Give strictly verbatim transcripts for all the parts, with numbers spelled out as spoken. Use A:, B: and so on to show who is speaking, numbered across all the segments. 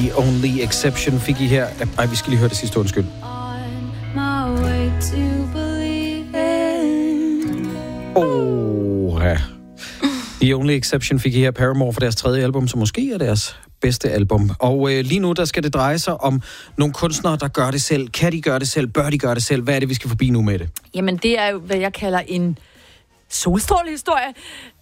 A: The Only Exception fik I her. Ej, vi skal lige høre det sidste, undskyld. Åh, ja. The Only Exception fik I her Paramore for deres tredje album, som måske er deres bedste album. Og øh, lige nu, der skal det dreje sig om nogle kunstnere, der gør det selv. Kan de gøre det selv? Bør de gøre det selv? Hvad er det, vi skal forbi nu med det?
B: Jamen, det er jo, hvad jeg kalder en solstrålehistorie.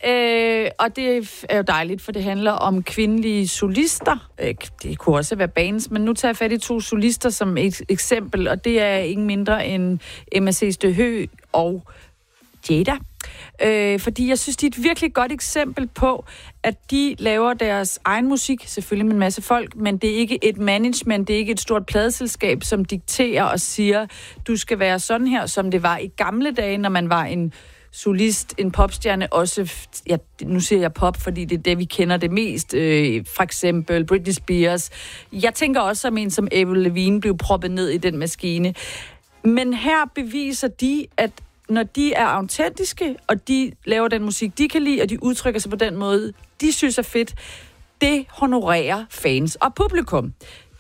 B: Øh, og det er jo dejligt, for det handler om kvindelige solister. Øh, det kunne også være bands, men nu tager jeg fat i to solister som et eksempel, og det er ingen mindre end Emma C. Støhø og Jada. Øh, fordi jeg synes, de er et virkelig godt eksempel på, at de laver deres egen musik, selvfølgelig med en masse folk, men det er ikke et management, det er ikke et stort pladeselskab, som dikterer og siger, du skal være sådan her, som det var i gamle dage, når man var en solist, en popstjerne, også, ja, nu siger jeg pop, fordi det er det, vi kender det mest, øh, for eksempel Britney Spears. Jeg tænker også som en, som Avril Lavigne blev proppet ned i den maskine. Men her beviser de, at når de er autentiske, og de laver den musik, de kan lide, og de udtrykker sig på den måde, de synes er fedt, det honorerer fans og publikum.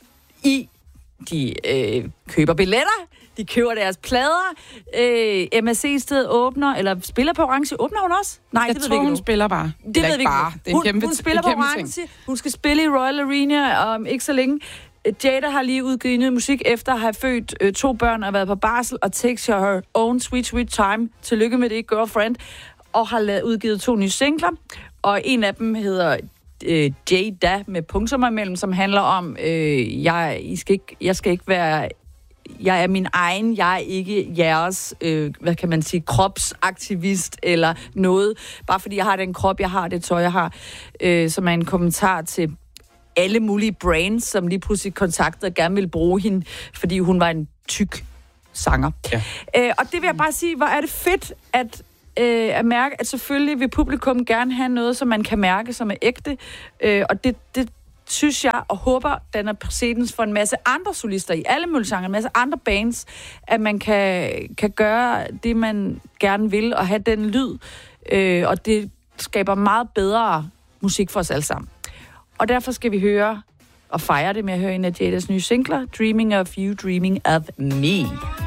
B: I, de øh, køber billetter, de køber deres plader, øh, M S C sted åbner, eller spiller på Orange. Åbner hun også? Nej,
C: jeg
B: det
C: tror,
B: ved vi ikke
C: hun
B: nu.
C: spiller bare.
B: Det ved vi ikke
C: bare. Det er
B: hun,
C: kæmpe,
B: hun spiller på Orange.
C: ting.
B: Hun skal spille i Royal Arena om ikke så længe. Jada har lige udgivet ny musik efter at have født øh, to børn og været på barsel, og takes her own sweet, sweet time. Tillykke med det, girlfriend. Og har lavet, udgivet to nye singler. Og en af dem hedder øh, Jada med punktummer imellem, som handler om, øh, jeg, I skal ikke, jeg skal ikke være... Jeg er min egen, jeg er ikke jeres, øh, hvad kan man sige, kropsaktivist eller noget. Bare fordi jeg har den krop, jeg har, det tøj, jeg har. Øh, som er en kommentar til alle mulige brands, som lige pludselig kontaktede og gerne ville bruge hende, fordi hun var en tyk sanger. Ja. Øh, og det vil jeg bare sige, hvor er det fedt, at, øh, at mærke, at selvfølgelig vil publikum gerne have noget, som man kan mærke, som er ægte. Øh, og det, det synes jeg, og håber, den er præcedens for en masse andre solister i alle mulige genrer, en masse andre bands, at man kan, kan gøre det, man gerne vil, og have den lyd. Øh, og det skaber meget bedre musik for os alle sammen. Og derfor skal vi høre og fejre det med at høre en af Jadas nye singler, Dreaming of You, Dreaming of Me.